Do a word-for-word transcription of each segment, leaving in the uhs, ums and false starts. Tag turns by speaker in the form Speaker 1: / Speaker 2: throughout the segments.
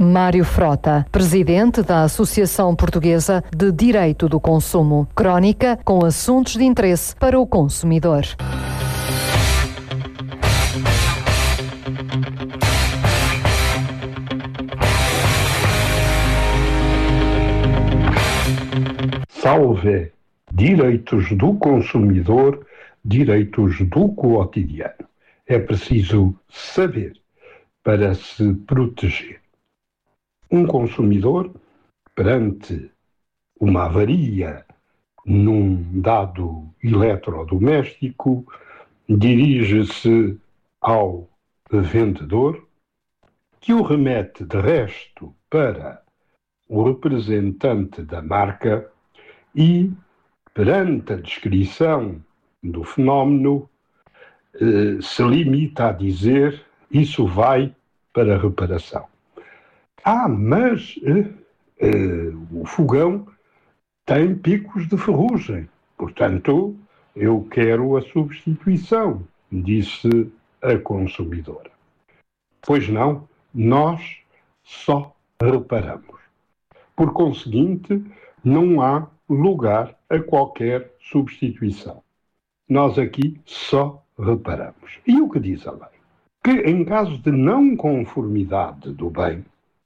Speaker 1: Mário Frota, presidente da Associação Portuguesa de Direito do Consumo. Crónica com assuntos de interesse para o consumidor.
Speaker 2: Salve! Direitos do consumidor, direitos do cotidiano. É preciso saber para se proteger. Um consumidor, perante uma avaria num dado eletrodoméstico, dirige-se ao vendedor, que o remete de resto para o representante da marca e, perante a descrição do fenómeno, eh, se limita a dizer: isso vai para reparação. Ah, mas eh, eh, o fogão tem picos de ferrugem, portanto, eu quero a substituição, disse a consumidora. Pois não, nós só reparamos. Por conseguinte, não há lugar a qualquer substituição. Nós aqui só reparamos. E o que diz a lei? Que em caso de não conformidade do bem,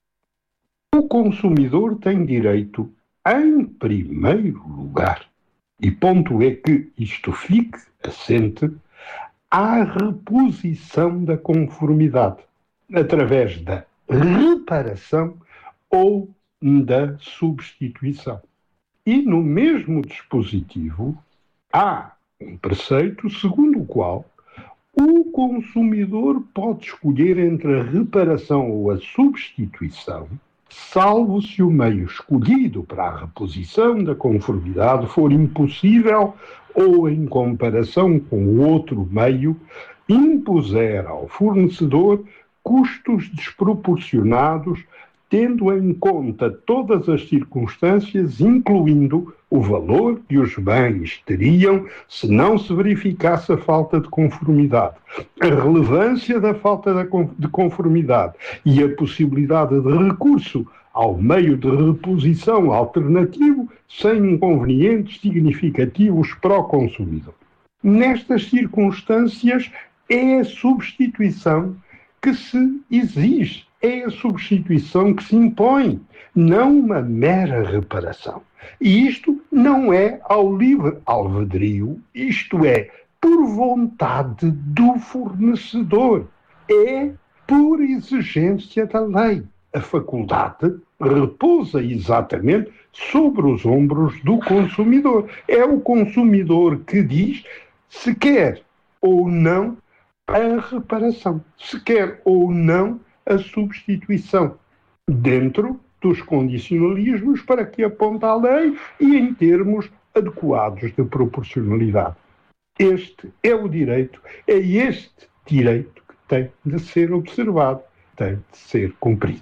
Speaker 2: o consumidor tem direito, em primeiro lugar, e ponto é que isto fique assente, à reposição da conformidade, através da reparação ou da substituição. E no mesmo dispositivo há um preceito segundo o qual o consumidor pode escolher entre a reparação ou a substituição, salvo se o meio escolhido para a reposição da conformidade for impossível ou, em comparação com o outro meio, impuser ao fornecedor custos desproporcionados, tendo em conta todas as circunstâncias, incluindo o valor que os bens teriam se não se verificasse a falta de conformidade, a relevância da falta de conformidade e a possibilidade de recurso ao meio de reposição alternativo sem inconvenientes significativos para o consumidor. Nestas circunstâncias, é a substituição que se exige. É a substituição que se impõe, não uma mera reparação. E isto não é ao livre albedrio, isto é por vontade do fornecedor. É por exigência da lei. A faculdade repousa exatamente sobre os ombros do consumidor. É o consumidor que diz se quer ou não a reparação, se quer ou não a substituição, dentro dos condicionalismos para que aponta a lei e em termos adequados de proporcionalidade. Este é o direito, é este direito que tem de ser observado, tem de ser cumprido.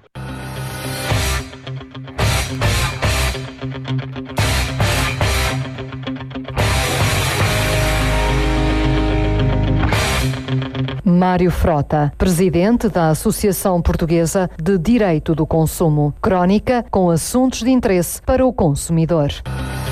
Speaker 1: Mário Frota, presidente da Associação Portuguesa de Direito do Consumo. Crónica com assuntos de interesse para o consumidor.